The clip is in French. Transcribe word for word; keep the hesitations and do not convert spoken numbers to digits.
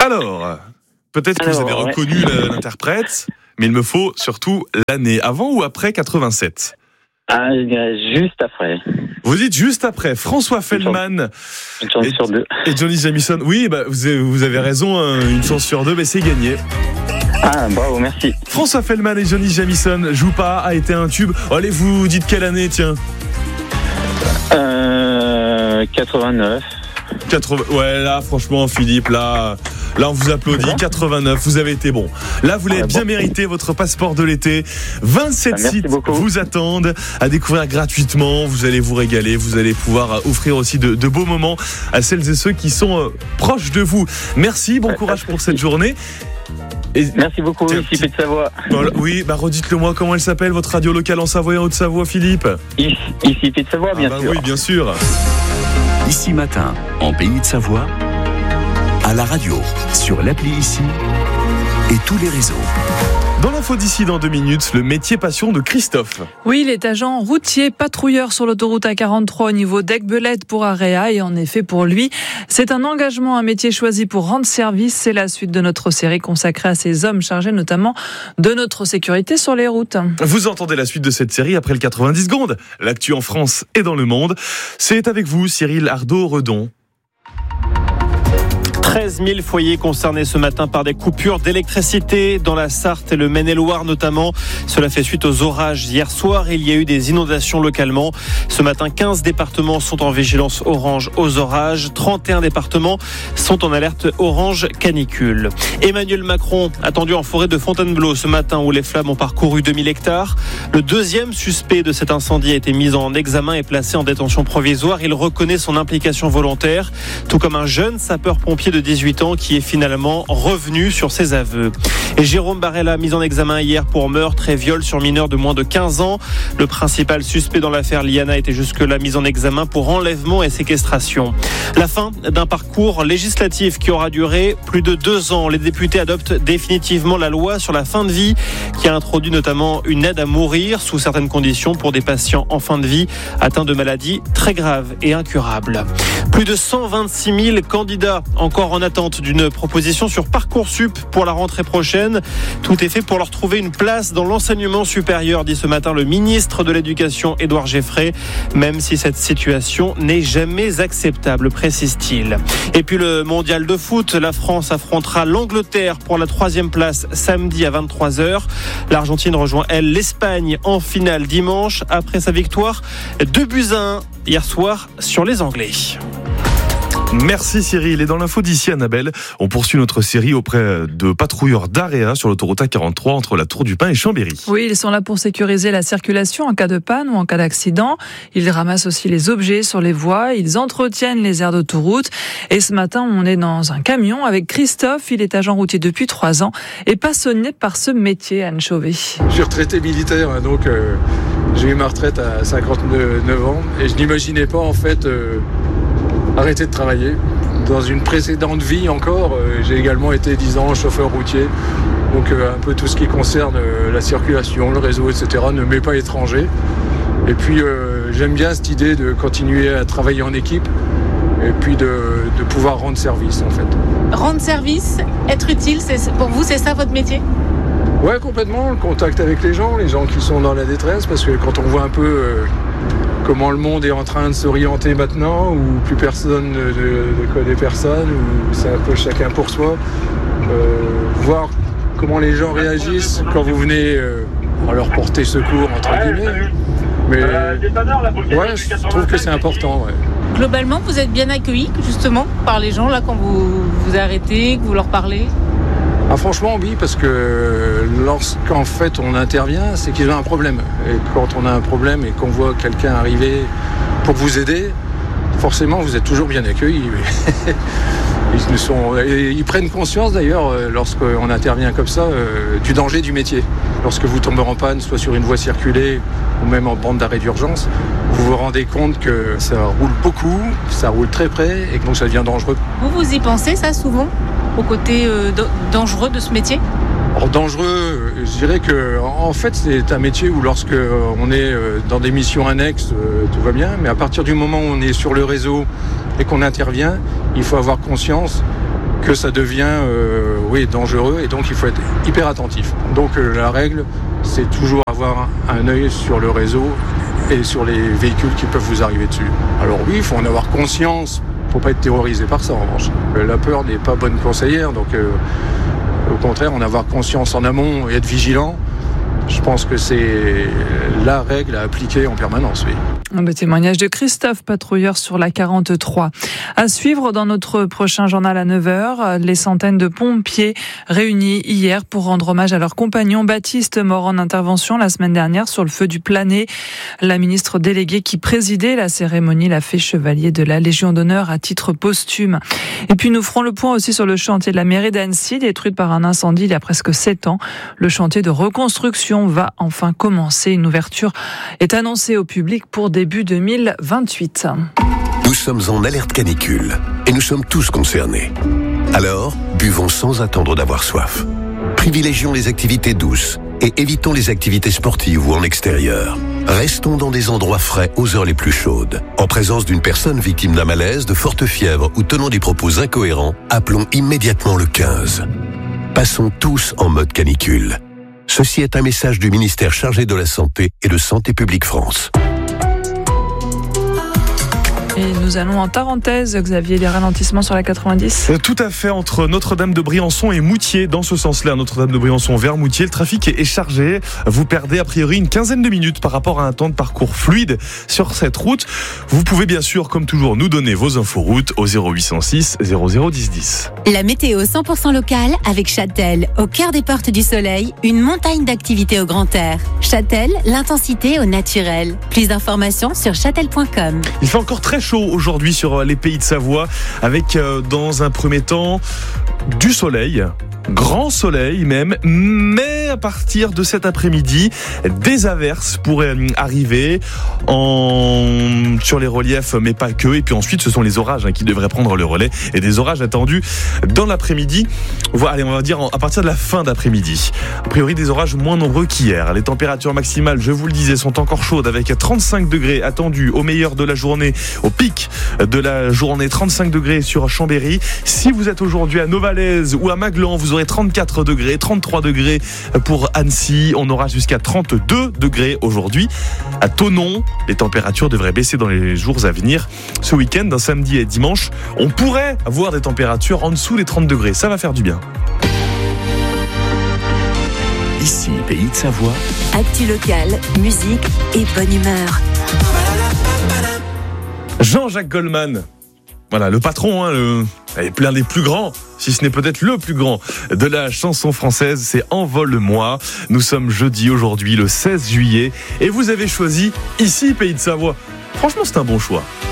Alors, peut-être que Alors, vous avez ouais. reconnu l'interprète, mais il me faut surtout l'année, avant ou après quatre-vingt-sept? Ah, juste après. Vous dites juste après, François Feldman Une chance et, sur deux. et Johnny Jamison. Oui, bah, vous, avez, vous avez raison, hein, une chance sur deux, mais c'est gagné. Ah, bravo, merci. François Feldman et Johnny Jamison, Joue pas a été un tube. Allez, vous dites quelle année, tiens? Euh, quatre-vingt-neuf. quatre-vingts Ouais, là, franchement, Philippe, là, là, on vous applaudit. quatre-vingt-neuf, vous avez été bon. Là, vous l'avez Ah, bien bon. mérité, votre passeport de l'été. vingt-sept Ah, merci sites beaucoup. vous attendent à découvrir gratuitement. Vous allez vous régaler. Vous allez pouvoir euh, offrir aussi de, de beaux moments à celles et ceux qui sont euh, proches de vous. Merci, bon Ouais, courage pas de pour souci. cette journée. Et, Merci beaucoup, Tiens, ici P de Savoie. voilà, oui, bah redites-le moi, comment elle s'appelle, votre radio locale en Savoie et en Haute-Savoie, Philippe? Ici, ici P de Savoie, bien ah bah sûr. Oui, bien sûr. Ici Matin, en Pays de Savoie, à la radio, sur l'appli Ici et tous les réseaux. Dans l'info d'ici dans deux minutes, le métier passion de Christophe. Oui, il est agent routier patrouilleur sur l'autoroute A quarante-trois au niveau d'Aiguebelette pour Area. Et en effet, pour lui, c'est un engagement, un métier choisi pour rendre service. C'est la suite de notre série consacrée à ces hommes chargés notamment de notre sécurité sur les routes. Vous entendez la suite de cette série après le quatre-vingt-dix secondes. L'actu en France et dans le monde. C'est avec vous, Cyril Ardo-Redon. treize mille foyers concernés ce matin par des coupures d'électricité dans la Sarthe et le Maine-et-Loire notamment. Cela fait suite aux orages hier soir. Il y a eu des inondations localement. Ce matin, quinze départements sont en vigilance orange aux orages. trente et un départements sont en alerte orange canicule. Emmanuel Macron attendu en forêt de Fontainebleau ce matin où les flammes ont parcouru deux mille hectares. Le deuxième suspect de cet incendie a été mis en examen et placé en détention provisoire. Il reconnaît son implication volontaire, tout comme un jeune sapeur-pompier de dix-huit ans qui est finalement revenu sur ses aveux. Et Jérôme Barella, mis en examen hier pour meurtre et viol sur mineur de moins de quinze ans. Le principal suspect dans l'affaire Liana était jusque-là mis en examen pour enlèvement et séquestration. La fin d'un parcours législatif qui aura duré plus de deux ans. Les députés adoptent définitivement la loi sur la fin de vie qui a introduit notamment une aide à mourir sous certaines conditions pour des patients en fin de vie atteints de maladies très graves et incurables. Plus de cent vingt-six mille candidats encore en attente d'une proposition sur Parcoursup pour la rentrée prochaine. Tout est fait pour leur trouver une place dans l'enseignement supérieur, dit ce matin le ministre de l'Éducation, Édouard Geffray, même si cette situation n'est jamais acceptable, précise-t-il. Et puis le mondial de foot, la France affrontera l'Angleterre pour la troisième place samedi à vingt-trois heures. L'Argentine rejoint, elle, l'Espagne en finale dimanche après sa victoire deux buts à un hier soir sur les Anglais. Merci Cyril. Et dans l'info d'ici, Annabelle, on poursuit notre série auprès de patrouilleurs d'Area sur l'autoroute A quarante-trois entre la Tour du Pin et Chambéry. Oui, ils sont là pour sécuriser la circulation en cas de panne ou en cas d'accident. Ils ramassent aussi les objets sur les voies, ils entretiennent les aires d'autoroute. Et ce matin, on est dans un camion avec Christophe. Il est agent routier depuis trois ans et passionné par ce métier, Anne Chauvet. Je suis retraité militaire, hein, donc euh, j'ai eu ma retraite à cinquante-neuf ans et je n'imaginais pas en fait euh, arrêter de travailler. Dans une précédente vie encore, euh, j'ai également été dix ans chauffeur routier, donc euh, un peu tout ce qui concerne euh, la circulation, le réseau, et cetera ne m'est pas étranger. Et puis euh, j'aime bien cette idée de continuer à travailler en équipe et puis de, de pouvoir rendre service en fait. Rendre service, être utile, c'est, pour vous c'est ça votre métier ? Ouais, complètement, le contact avec les gens, les gens qui sont dans la détresse, parce que quand on voit un peu euh, comment le monde est en train de s'orienter maintenant, où plus personne ne, ne connaît personne, où c'est un peu chacun pour soi, euh, voir comment les gens réagissent quand vous venez euh, leur porter secours, entre guillemets. Mais ouais, je trouve que c'est important, ouais. Globalement, vous êtes bien accueillis justement par les gens là quand vous vous arrêtez, que vous leur parlez ? Ah, franchement, oui, parce que lorsqu'en fait on intervient, c'est qu'ils ont un problème. Et quand on a un problème et qu'on voit quelqu'un arriver pour vous aider, forcément vous êtes toujours bien accueillis. Ils, sont, ils prennent conscience d'ailleurs, lorsqu'on intervient comme ça, du danger du métier. Lorsque vous tombez en panne, soit sur une voie circulée ou même en bande d'arrêt d'urgence, vous vous rendez compte que ça roule beaucoup, ça roule très près et que donc ça devient dangereux. Vous, vous y pensez ça souvent ? Au côté euh, d- dangereux de ce métier ? Alors dangereux, je dirais que en fait c'est un métier où lorsque on est dans des missions annexes, tout va bien, mais à partir du moment où on est sur le réseau et qu'on intervient, il faut avoir conscience que ça devient euh, oui, dangereux et donc il faut être hyper attentif. Donc euh, la règle, c'est toujours avoir un œil sur le réseau et sur les véhicules qui peuvent vous arriver dessus. Alors oui, il faut en avoir conscience, il ne faut pas être terrorisé par ça en revanche. La peur n'est pas bonne conseillère, donc euh, au contraire, en avoir conscience en amont et être vigilant, je pense que c'est la règle à appliquer en permanence, oui. Le témoignage de Christophe, patrouilleur sur la quarante-trois. À suivre dans notre prochain journal à neuf heures, les centaines de pompiers réunis hier pour rendre hommage à leur compagnon Baptiste, mort en intervention la semaine dernière sur le feu du Planet. La ministre déléguée qui présidait la cérémonie l'a fait chevalier de la Légion d'honneur à titre posthume. Et puis nous ferons le point aussi sur le chantier de la mairie d'Annecy, détruite par un incendie il y a presque sept ans. Le chantier de reconstruction va enfin commencer. Une ouverture est annoncée au public pour début deux mille vingt-huit. Nous sommes en alerte canicule et nous sommes tous concernés. Alors, buvons sans attendre d'avoir soif. Privilégions les activités douces et évitons les activités sportives ou en extérieur. Restons dans des endroits frais aux heures les plus chaudes. En présence d'une personne victime d'un malaise, de forte fièvre ou tenant des propos incohérents, appelons immédiatement le quinze. Passons tous en mode canicule. Ceci est un message du ministère chargé de la Santé et de Santé publique France. Et nous allons en Tarentaise, Xavier, les ralentissements sur la quatre-vingt-dix. Tout à fait, entre Notre-Dame de Briançon et Moutier, dans ce sens-là, Notre-Dame de Briançon vers Moutier, le trafic est chargé. Vous perdez a priori une quinzaine de minutes par rapport à un temps de parcours fluide sur cette route. Vous pouvez bien sûr, comme toujours, nous donner vos inforoutes au zéro huit cent six zéro zéro dix dix. La météo cent pour cent locale avec Châtel, au cœur des portes du soleil, une montagne d'activités au grand air. Châtel, l'intensité au naturel. Plus d'informations sur châtel point com. Il fait encore très chaud aujourd'hui sur les Pays de Savoie, avec euh, dans un premier temps du soleil, grand soleil même, mais à partir de cet après-midi, des averses pourraient arriver en... sur les reliefs, mais pas que. Et puis ensuite, ce sont les orages hein, qui devraient prendre le relais, et des orages attendus dans l'après-midi. Voilà, allez, on va dire à partir de la fin d'après-midi. A priori, des orages moins nombreux qu'hier. Les températures maximales, je vous le disais, sont encore chaudes, avec trente-cinq degrés attendus au meilleur de la journée, au pic de la journée, trente-cinq degrés sur Chambéry. Si vous êtes aujourd'hui à Novalaise ou à Maglan, vous aurez trente-quatre degrés, trente-trois degrés pour Annecy. On aura jusqu'à trente-deux degrés aujourd'hui. À Thonon, les températures devraient baisser dans les jours à venir. Ce week-end, d'un samedi et dimanche, on pourrait avoir des températures en dessous des trente degrés. Ça va faire du bien. Ici, Pays de Savoie. Actu locale, musique et bonne humeur. Jean-Jacques Goldman. Voilà, le patron, hein, le, est l'un des plus grands, si ce n'est peut-être le plus grand de la chanson française, c'est Envole-moi. Nous sommes jeudi aujourd'hui, le seize juillet, et vous avez choisi Ici, Pays de Savoie. Franchement, c'est un bon choix.